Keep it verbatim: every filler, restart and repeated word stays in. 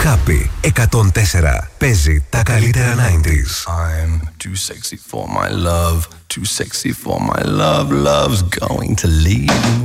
Happy εκατόν τέσσερα παίζει τα καλύτερα ενενήντα. I'm too sexy for my love, too sexy for my love, love's going to leave me.